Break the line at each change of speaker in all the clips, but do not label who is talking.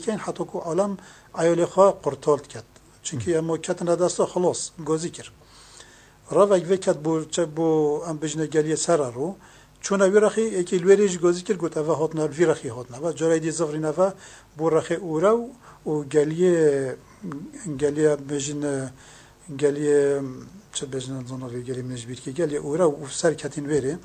کن حتی کو عالم عیال خوا قرطالت کرد چونکه اما کتن دستا خلاص گازی کرد را وکت بو ام بجنه گلی سر رو چون ویرخی یکی لوریج گازی کرد گفت اوه هات نال ویرخی هات نه و جرای دی زفری نه بو رخی اورا و گلی بجنه گلی چه بجنه زنوی گلی مجبور کی گلی اورا و سر کتین ویره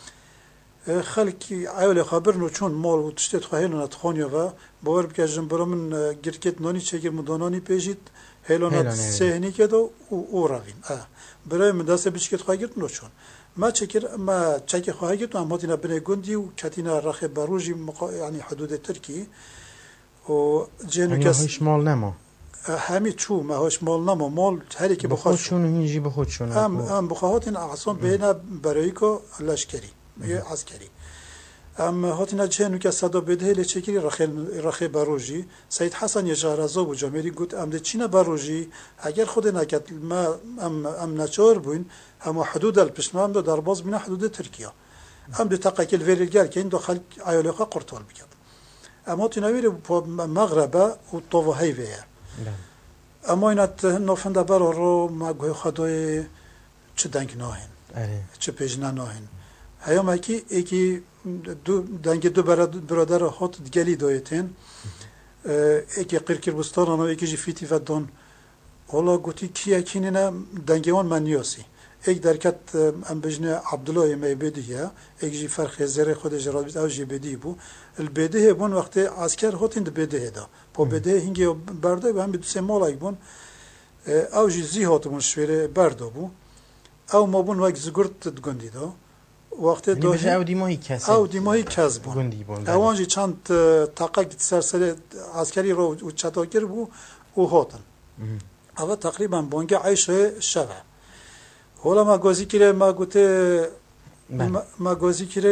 خلکی عیال خبرنو چون مال و تشتت خواهیلونات خانیا و باور بکشم برامن گرکت نانی چکر مدانانی پیشید هیلونات سهنی کدو او رویم برای من دست بیشکت خواهی گرد نو چون ما چکر خواهی گرد و اما تینا بنه گندی و کتینا رخ بروجی یعنی حدود ترکی و جنو کس
هیچ مال نما
همی چو ما هاش مال نما مال هری که بخواد
چون هنجی بخود چون
ام بخواهات این اعصان بینه برای که لشکری یه عسکری ام هاتینا چه که صدا بده لچکری رخی بروجی سید حسن یجارزا و جامیری گفت ام ده چینه بروجی اگر خود نکت ما ام نچار بوین هم حدود الپشمام دو درباز من حدود ترکیه ام ده تقاکل ویرگل که این دو خلق عیالخه قرطال بکد ام هاتینا ویری مغربه و طوه هیوه اما اینات نوفنده برا رو مگوی خدای چه دنگ ناهین چه پیجنا ناهین هیام اکی دو برادر هات گلی دایتین اکی قرکر بستان و اکی جفیتی و دون حالا گویی کیا کینه دنگیان منیاسی یک درکت ام بجنه عبدالله میبدیه یک جی فرق زره خودش را بیت او جی بدی بو البدیه بون وقتی عسکر هاتین بدیه دا با بدیه هنگی برده و هم بدو سه مالای بون او جی زی هاتمون شویره برده بو او ما بون وقت زگرد گندی دا وقتی
داهی
او دیمایی کس بون اوانجی چند تاقق سرسر عسکری رو چطاکر بو او هاتن اول تقریبا بانگه عیش شوه حالا ما گازی کره ما گوته ما گازی کره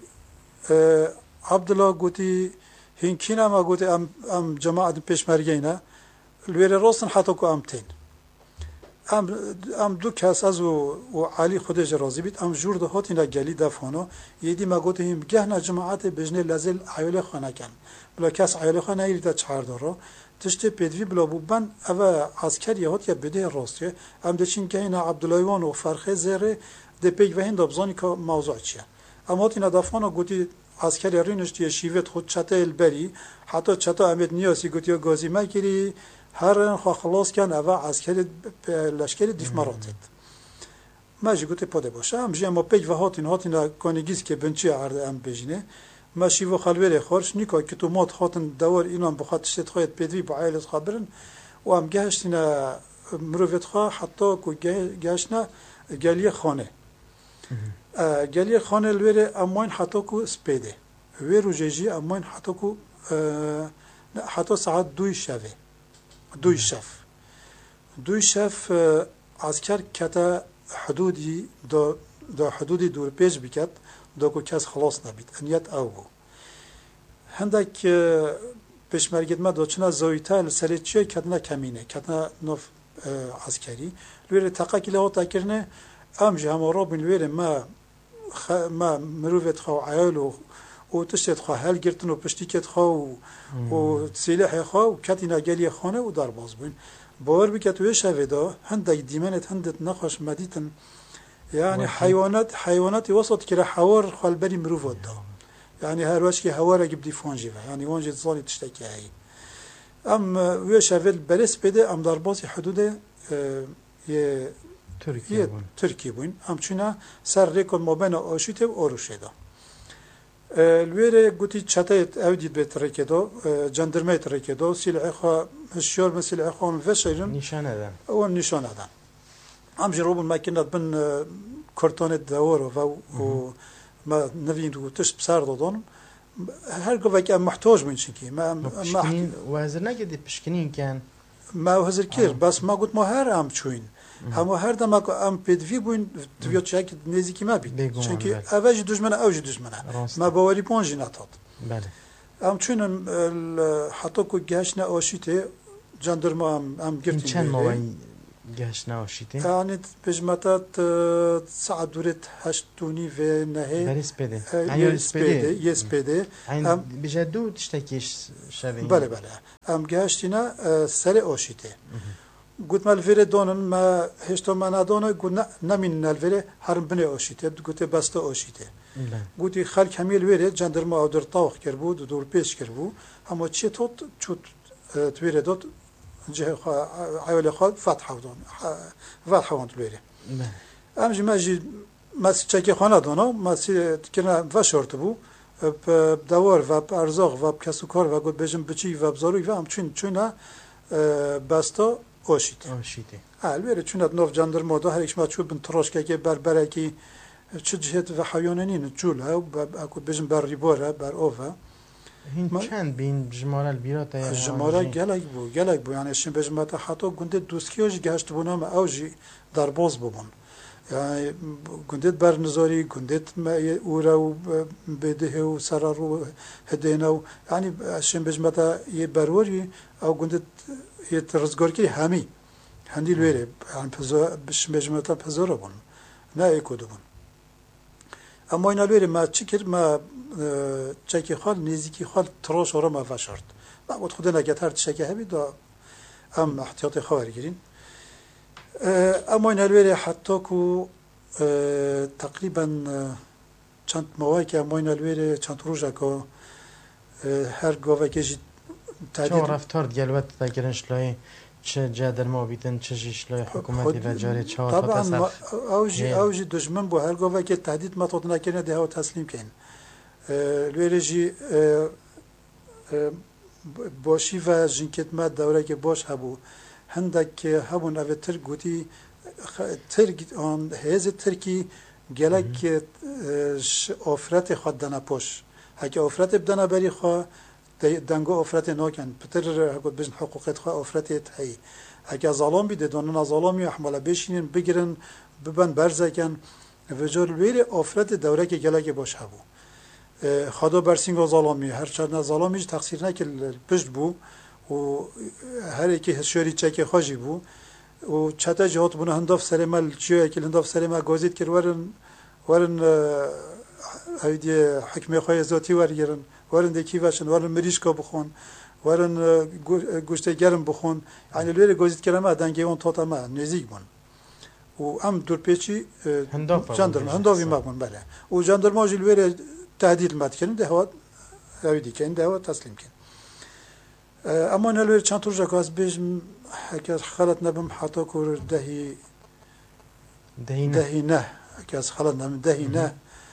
عبدالله گوتی هنکینا ما گوته ام جماعت پیشمرگه اینا لویر راستن حتی که ام تین ام دو کس از و علی خودش راضی بید ام جور دهات اینا گلی دفانو یدی ما گوته هم گهنا جماعت بجنه لازل عیال خانه کن بلا کس عیال خانه ایلی تا چهار دارو تشتی پدوی بلا بوبن اوه عسکر یهات یا بده راستیه ام دچین که اینا عبداللهیوان و فرخه زره ده پیگ و هین دابزانی که موضوع چیه اما هات اینا دفانو گوتی عسکر رینشتی شیوت خود چته البری حتی چته امید نیاسی گوتی گازی مکری هر خوا خلاص کن اوه عسکر لشکر دیف مراتد ما جی گوتی پاده باشه ام جی اما پیگ و هاتینا کانگیز که بنچی عرض ام بجنه ماشي و خلوير خورش نيكو كتومات خاطن دور إنهم بخاطر شت خايت بدوي بعائلة خبرن وام جهشنا مروفت خا حتى كو جهشنا جالية خانة جالية خانة الوير أمين حتى كو سبيدة ويرو جيجي أمين حتى كو حتى ساعات دوي شف عسكر كتا حدودي دا حدودي دور بيج بكت داكو کس خلاص نبید انیت او بو هندک پشمرگید ما داچنا زویتا لسری چیه کتنا کمینه کتنا نوف عسکری لویر تقا کلی ها تاکرنه ام جه همه را بین لویر ما مروفت خواه عیال و تشتت خواه هل گرتن و پشتیکت خواه و سلاح خواه و کتینا گلی خانه و در باز بین باور بکت وی شوه دا هندک دیمنت هندت نخوش مدیتن يعني حيوانات وسط كده حوار خالبري مروفات ده يعني هروش كي حوار جبدي فانجي يعني وانجي تصالي تشتكي هاي ام ويش هفل برس بده ام درباسي حدود تركيا بوين ام چنا سر ريكون ما بين آشوته و آروشه ده الويره قوتي چتايت اودي بتركه ده جندرمه تركه ده سلاح خا هشيار مثل اخوان وشيرن
نشانه ده
او نشانه ده ام جروب الماكينات بن كرتون الدور و ما نفين تو تش بسار دادن هر قوة محتاج من شيء ما
وهذا نجد بشكنين كان
ما هزر كير بس ما قلت ما هر ام چوين هم هر دم ام بدوي بوين دويات شاك نزيكي ما بيت شنكي اواج دجمنه اوج دجمنه ما باوري بونجي ناتات
بله
ام چون حتى كو گاشنا اوشيته جاندرما ام گرتين
چند موقعی گهش ناشیته
يعني بجمتات ساعة دورت هشتوني في نهي
بری سپیده ایو سپیده
يسبيدي
این
ام
بیجه دو تشتکیش شوی
بله بله ام گهشتینا سر اوشيته قلت ما الفيري دونن ما هشتو ما ندونه قلت نمين الفيري هرم بني اوشيته قلت بسته اوشيته قلت خلق همي الفيري جندرما او در طاوخ كربو دور پیش کربو همو چی توت چوت تويري دوت جه عيولي خال فتحه دون فتحه وانت الفيري امجي ماجي ما چکی خانه دونو ما كنا وشورت بو بدوار و ارزاق و کسوکار و گفت بجم بچی و بزاروی و هم چون بستا آشیده البته چون نوف جندرما دا هر ایش ما چوب بن تراش که بر کی چه جهت و حیوانین جول ها و گفت بجم بر ریباره بر اوه
هین چند بین جماره البیرات
جماره گلک بو یعنی شن بجم تا حتی گنده دوستکیوش گشت بونم اوجی در باز ببون يعني قندت بر نزاري قندت اورا و بده و سرار و هدينا يعني عشان بجمتا يبروري او قندت يترزقور كي همي هندي الويري يعني بش بجمتا بزورا بون نا يكودو بون اما این الويري ما تشكر ما تشكي خال نزيكي خال تراش ورا ما فشرت ما بود خود نگتر تشكي هبي دا ام احتياطي خبر گيرين اما این الویره حتی که تقریبا چند ماهی که اما این الویره چند روزه که هر گاوه که
چه رفتار گلوت دگرن شلای چه جادر ما بیتن چه شلای حکومتی و جاری چه
طبعا اوجی دشمن بو هر گاوه که تهدید ما تود نکنه ده ها تسلیم کن الویره جی باشی و جنکت ما دوره که باش هبو هندك هبون أفتر قوتي ترك عن هذا تركي جلك أفراد خدنا بوش هكي أفراد بدنا بري خا دنگو أفراد ناكن بتر هقول بجن حقوقات خا أفراد هاي هكي ظلام بيد دوننا ظلامي أحمل بيشين بجرن ببن برزكن وجور ويري أفراد دورة كي جلك باش هبو خدا برسینگو ظلامی هر چند ظلامیش تقصیر نکل پشت بو و هر یکی شوری چکی خوشی بو و چتا جهات بونه هنداف سرمال چیه که هنداف سرما گازید که ورن هیدی حکم خواه ذاتی ورگرن ورن دکی وشن ورن مریشکا بخون ورن گوشت گرم بخون یعنی لویر گازید که ما دنگی اون تا ما نزدیک بون و ام دور پیچی هندافی مقبون بله و جندرما جلویر تهدید مد کردن ده هوا هیدی که ده هوا تسلیم کن اما نلویر چند طور جاکاز بیش که خالت نبم حتی کور دهی نه که از خالت نبم دهی نه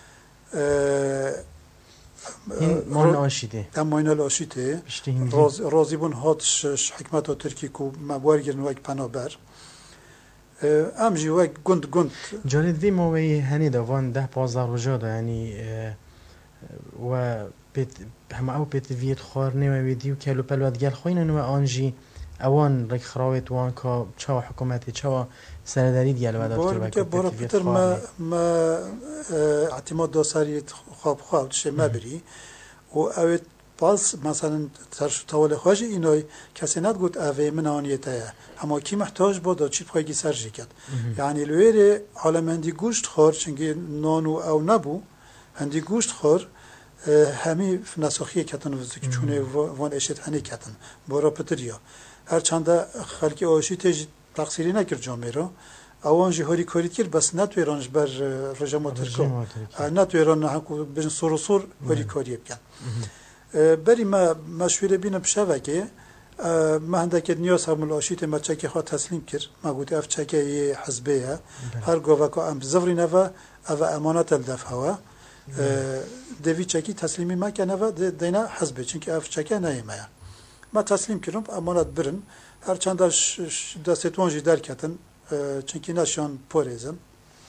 این مان آشیده
اما این آشیده رازی بون هاتش حکمت و ترکی کو مبار گرن وک پنابر امجی وک گند
جالد وی موی هنی دوان 10-15 روزا یعنی و هم او پیت ویت خور نمی ویدیو کلو پلوت گل خوین و آنجی اوان رک خراوت وان کا چا حکومتی چا سرداری دیال و دکتر
که برای پیتر ما اعتماد داسری خواب چه مبری و اوت باز مثلا ترش طول خواجی اینای کسی ندگوت اوه من آنیته اما کی محتاج بود چی بخوایی سرجی کرد یعنی لویر عالم هندی گوشت خور چنگی نانو او نبو هندی گوشت خور همی نسخیه کتن و زکی چونه وان اشت هنی کتن برای پتریا هر چند خلقی آشی تج تقصیری نکرد جامعه را اوان جهاری کارید کرد بس نتو ایرانش بر رژیم ترکو نتو ایران هکو بجن سور وری کاری بکن بری ما مشوره بینم شوه که ما هندک نیاز همون آشیت ما چکی خواه تسلیم کرد ما گوتی اف چکی حزبه هر گوه که ام زوری نوه او امانت الدفعه دوی چکی تسلیمی ما کنه و دینا حزبه چونکه اف چکی نیمه ما تسلیم کردم امانت برن هر چند دستتوانجی در کتن چونکه نشان پوریزم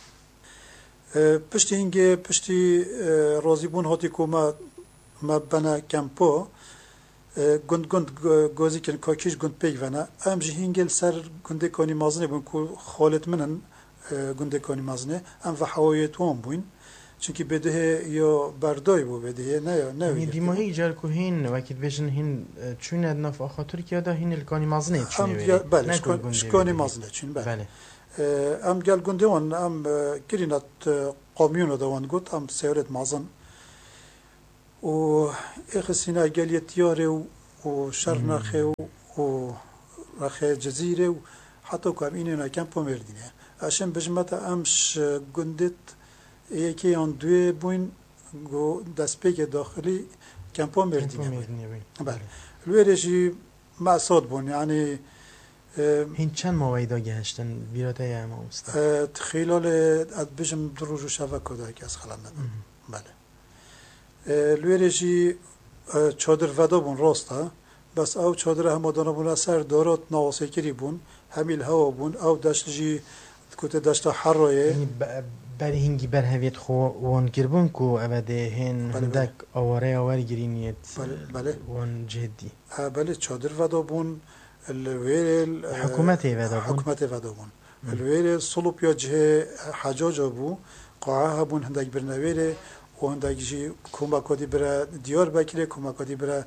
پشتی رازی بون هاتی که ما بنا کمپو گند گازی کردن کاکیش گند پیگ ونه ام جی هنگل سر گنده کانی مازنه بون که خالت منن گنده کانی مازنه ام و حوایت وان بوین چونکی بده یا بردای بو بده نه
یعنی دیماهی جار که هین وقتی بچن هین چون ادناف آخا ترکیه دا هین الکانی مازنه چونه ولی
بله شکانی مازنه چون بله ام گل گنده وان ام گرینات قامیون دوان گوت ام سیارت مازن و اخسینا گلیت یاره و شرنخه و رخه جزیره و حتی که اینه نکم پومردینه اشم بجمت امش گندت یکی آن دوی بوین گو دستپیک داخلی کم پومردینه بله لویرشی معصاد بون یعنی
هین چند موعده گهشتن بیراته یا ما استاد
خلال بجم دروج و شبکه کدای که از خلال ندارم بله لویرشی چادر ودا بون راسته بس او چادر همادانه بون سر دارات نواسکری بون همیل هوا بون او دشتجی کت دشت حرایه
برای هنگی بر هویت خو وان کربون کو ابده هن هندک آواره آوار گرینیت
بله
وان جدی
بله چادر ودا بون الویل
حکومت
ودا بون الویل صلوب یا جه حجاج بو قاعه بون هندک برنویره و هندک جی کمکادی برا دیار بکره کمکادی برا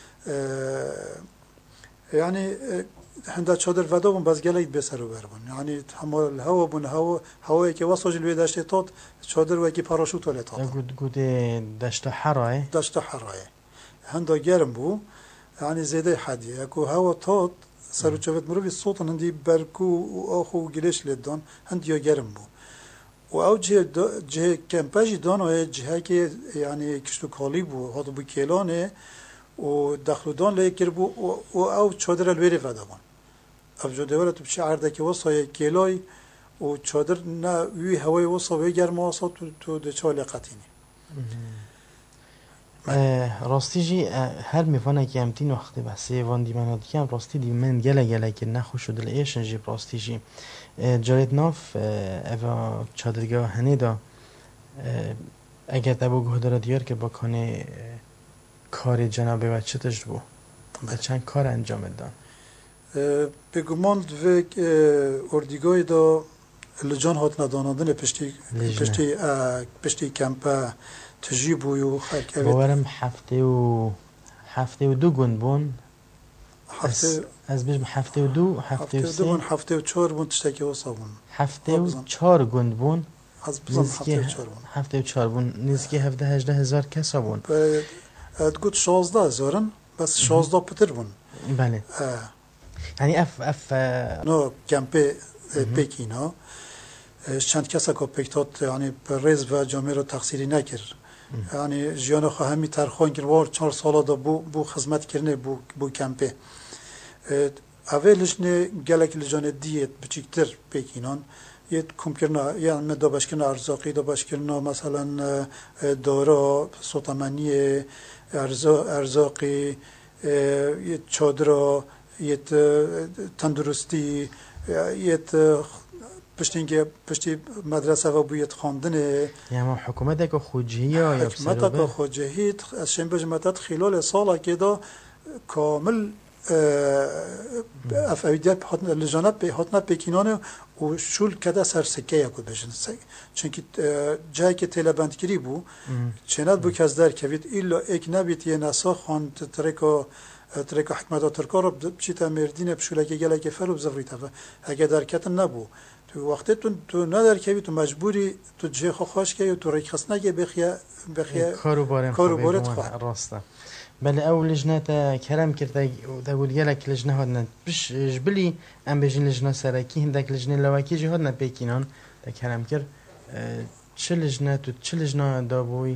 یعنی هنده چادر ودا بون باز گلید بسر و بربون یعنی همال هوا بون هوایی که واسه جلوی دشت تاد چادر و کی پاراشوت ولی تاد
گود دشت حرای
هنده گرم بو یعنی زیاده حدی اكو هوا تاد سر و چوبت مروی صوت هندی برکو و آخو گلش لیدان هندیا گرم بو و او جه کمپاجی دان و جهه که یعنی کشتو کالی بو هاتو بو کلانه و دخلودان لیکر بو و او چادر الویره ودا بون افجو دوره تو بشه عرده وصای کلای و چادر نه وی هوای وصا وی گرم وصا تو دچال قطینی
راستی جی هر میفانه که امتین وقتی بحثی وان دیمانات کم راستی دی من گله که نخوش شد ایشن جی راستی جی جارید ناف اوا چادرگاه هنی دا اگر تبو گهدار دیار که با کنه کار جنابه و چتش بو و چند کار انجام دادن
بگماند و اردیگاه دا لجان هات ندانادن پشتی کمپه تجیبوی و خلک
باورم هفته و دو گند بون از بجم هفته و دو
هفته و چهار بون تشتکی وصا بون
هفته و چهار گند بون
از بزن
هفته و چهار بون نزدیک 17,000 کسا بون
گفت 16,000 بس 16 پتر بون
بله یعنی اف
نو کمپه پیکینا چند کسا که پیکتات یعنی ریز و جامعه رو تقصیری نکر یعنی جیان خو همی ترخوان کرد وار 4 سالا دا بو خدمت کرنه بو کمپه اولش نه گلک لجان دیت بچیکتر پیکینان یه کم کرنا یعنی من دابش کرنا ارزاقی دابش کرنا مثلا دارا سوتمانی ارزاقی یه چادر یه تندرستی یه پشتی مدرسه و بویت خواندنه
یعنی حکومت که خوجهی یا
حکومت که خوجهی از شنبه مدت خلال سالا که دا کامل افعیدیت لجانت به حتنا پیکینانه و شول کده سر سکه یکود بشن چونکه جایی که تیله بندگیری بو چند بو که از در کوید ایلا ایک نبید یه نسا خواند ترکا حکمت ترکا رو بچیتا مردینه بشولکی گلکی فرو بزفریتا اگه در کتن نبو تو وقتی تو ندار کوید تو مجبوری تو جه خوش که تو ریک خسنه که بخیا
کارو بارت خواه راسته بله اول لجنه تا کرم کرده تا گول گلک لجنه هادن بش جبلی ام بجین لجنه سرکی هندک لجنه لواکی جه هادن پیکینان تا کرم کرد چه لجنه تو چه لجنه دا بوی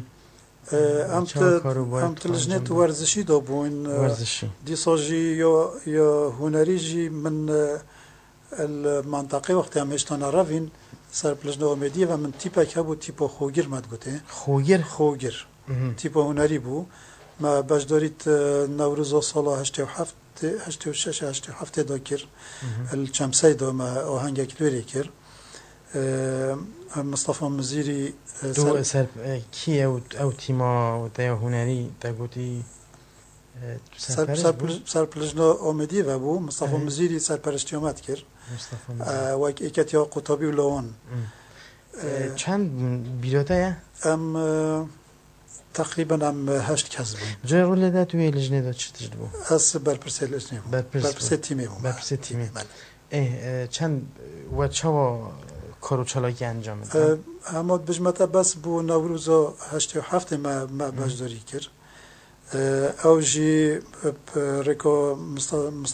ام لجنه تو ورزشی دا بوین دیساجی یا هنری جی من المنطقه وقتی همشتان روین سر لجنه آمدیه و من تیپک هبو تیپا خوگر مد گوته خوگر تیپا هنری بو ما باش دارید نوروز سال 87 دا کر الچمسه دا ما آهنگ کلوری کر مصطفى مزیری
دو سر کی او تیما تا هنری تا گوتی
سر پلجنا آمدی و بو مصطفى مزیری سر پرشتی آمد کر و ایکت یا قطابی و لوان
چند بیلوتایه؟
تقریبا هم 8 کس بودیم.
جای روله ده توی لجنه ده چی تجد بود؟
از برپرسی لجنه بود. برپرسی تیمی بود.
برپرسی تیمی. چند و چوا کارو چلاکی انجام میدن؟
اما بجمتا بس بو نوروزا 87 ما بجداری کرد. او جی رکو